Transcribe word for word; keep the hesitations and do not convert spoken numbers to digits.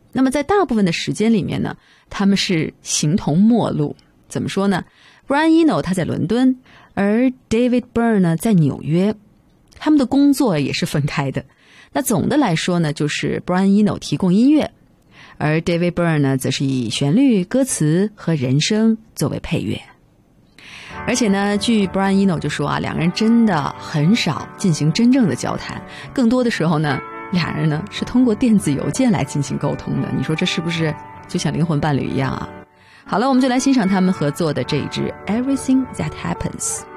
那么在大部分的时间里面呢，他们是形同陌路。怎么说呢？ Brian Eno 他在伦敦，而 David Byrne 呢在纽约，他们的工作也是分开的。那总的来说呢，就是 Brian Eno 提供音乐，而 David Byrne 呢则是以旋律、歌词和人声作为配乐。而且呢，据 Brian Eno 就说啊，两个人真的很少进行真正的交谈，更多的时候呢，俩人呢是通过电子邮件来进行沟通的。你说这是不是就像灵魂伴侣一样啊？好了，我们就来欣赏他们合作的这一支 Everything That Happens。